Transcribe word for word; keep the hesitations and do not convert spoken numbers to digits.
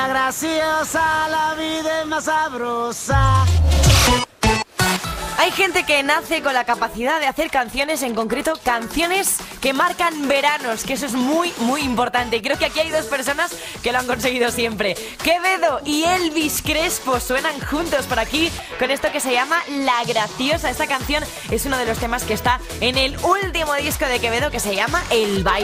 la graciosa, la vida es más sabrosa. Hay gente que nace con la capacidad de hacer canciones, en concreto canciones que marcan veranos, que eso es muy, muy importante. Y creo que aquí hay dos personas que lo han conseguido siempre. Quevedo y Elvis Crespo suenan juntos por aquí con esto que se llama La Graciosa. Esta canción es uno de los temas que está en el último disco de Quevedo, que se llama El Baile.